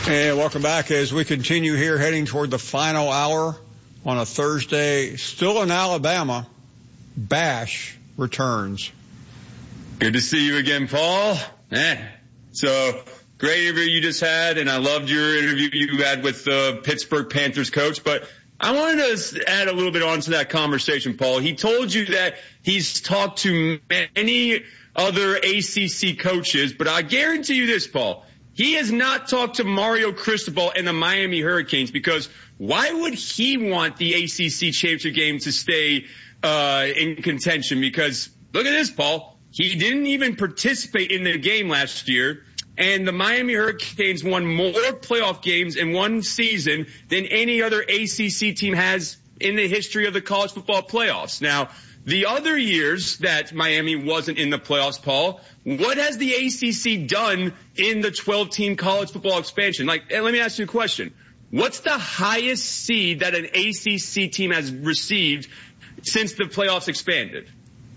And welcome back as we continue here heading toward the final hour on a Thursday. Still in Alabama, Bash returns. Good to see you again, Paul. So great interview you just had, and I loved your interview you had with the Pittsburgh Panthers coach. But I wanted to add a little bit onto that conversation, Paul. He told you that he's talked to many other ACC coaches, but I guarantee you this, Paul. He has not talked to Mario Cristobal and the Miami Hurricanes, because why would he want the ACC championship game to stay in contention? Because look at this, Paul. He didn't even participate in the game last year, and the Miami Hurricanes won more playoff games in one season than any other ACC team has in the history of the college football playoffs. Now, the other years that Miami wasn't in the playoffs, Paul, what has the ACC done in the 12-team college football expansion? Let me ask you a question. What's the highest seed that an ACC team has received since the playoffs expanded?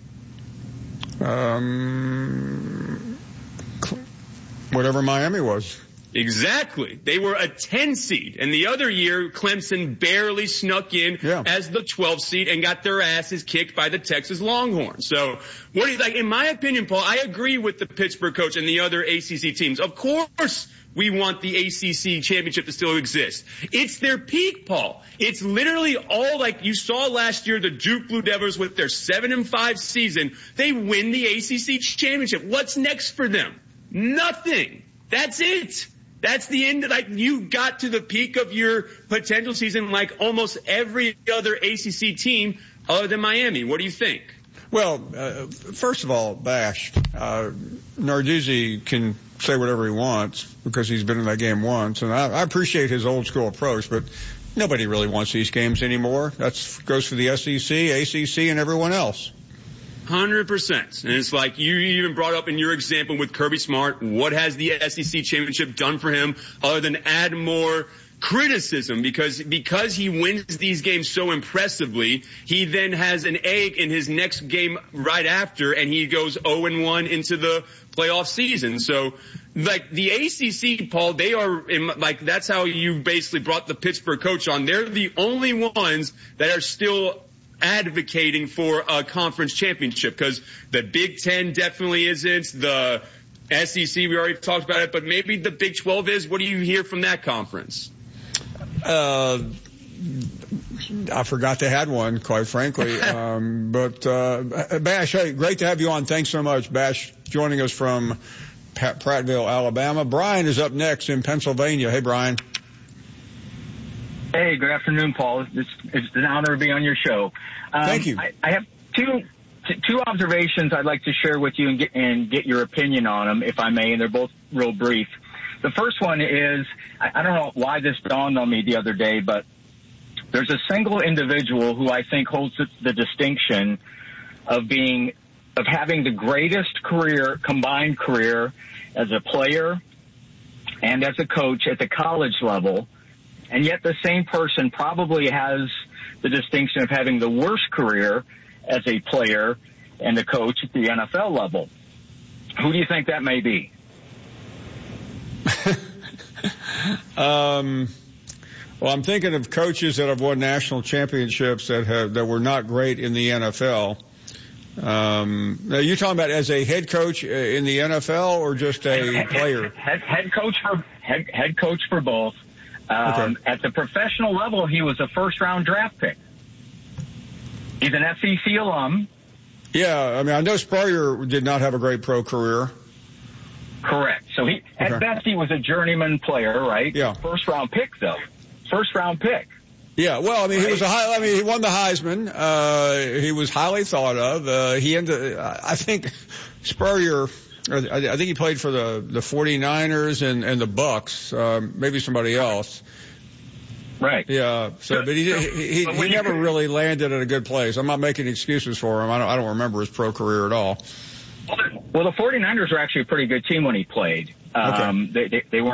Whatever Miami was. Exactly. They were a 10 seed. And the other year, Clemson barely snuck in as the 12 seed and got their asses kicked by the Texas Longhorns. So what do you like? In my opinion, Paul, I agree with the Pittsburgh coach and the other ACC teams. Of course, we want the ACC championship to still exist. It's their peak, Paul. It's literally all like you saw last year, the Duke Blue Devils with their 7-5 season. They win the ACC championship. What's next for them? Nothing. That's it. That's the end. Like, you got to the peak of your potential season like almost every other ACC team other than Miami. What do you think? Well, first of all, Bash, Narduzzi can say whatever he wants because he's been in that game once, and I appreciate his old school approach, but nobody really wants these games anymore. That goes for the SEC, ACC, and everyone else. 100%. And it's like you even brought up in your example with Kirby Smart. What has the SEC championship done for him other than add more criticism? Because he wins these games so impressively, he then has an egg in his next game right after, and he goes 0-1 into the playoff season. So, like, the ACC, Paul, they are that's how you basically brought the Pittsburgh coach on. They're the only ones that are still advocating for a conference championship, because the Big Ten definitely isn't. The SEC, we already talked about it, but maybe the Big 12 is. What do you hear from that conference? I forgot they had one, quite frankly. But Bash, hey, great to have you on. Thanks so much. Bash joining us from Prattville, Alabama. Brian is up next in Pennsylvania. Hey, Brian. Hey, good afternoon, Paul. It's an honor to be on your show. Thank you. I have two observations I'd like to share with you and get your opinion on them, if I may, and they're both real brief. The first one is, I don't know why this dawned on me the other day, but there's a single individual who I think holds the distinction of having the greatest combined career as a player and as a coach at the college level. And yet the same person probably has the distinction of having the worst career as a player and a coach at the NFL level. Who do you think that may be? Well, I'm thinking of coaches that have won national championships that were not great in the NFL. Now, you're talking about as a head coach in the NFL or just a player? Head coach for both. Okay. At the professional level, he was a first-round draft pick. He's an SEC alum. Yeah, I mean, I know Spurrier did not have a great pro career. Correct. So at best, he was a journeyman player, right? Yeah. First-round pick, though. First-round pick. Yeah, well, I mean, right? He won the Heisman. He was highly thought of. I think Spurrier, I think he played for the 49ers and the Bucks, maybe somebody else. Right. Yeah. So, but he never really landed at a good place. I'm not making excuses for him. I don't remember his pro career at all. Well, the 49ers were actually a pretty good team when he played. Okay. They weren't